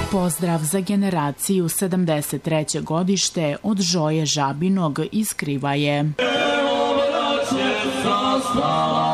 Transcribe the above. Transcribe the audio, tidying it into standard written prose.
Pozdrav za generaciju 73. godište od Žoje Žabinog iz Krivaje. Evo braće, zastava